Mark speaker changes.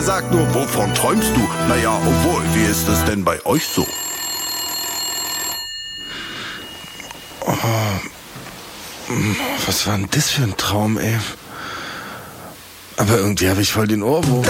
Speaker 1: der sagt nur, wovon träumst du? Naja, obwohl, wie ist es denn bei euch so?
Speaker 2: Was war denn das für ein Traum, ey? Aber irgendwie habe ich voll den Ohrwurm.